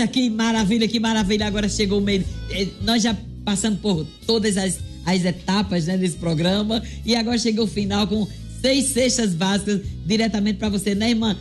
Eita, que maravilha, que maravilha. Agora chegou o meio. Nós já passamos por todas as etapas, né, desse programa. E agora chegou o final com 6 cestas básicas diretamente para você, né, irmã?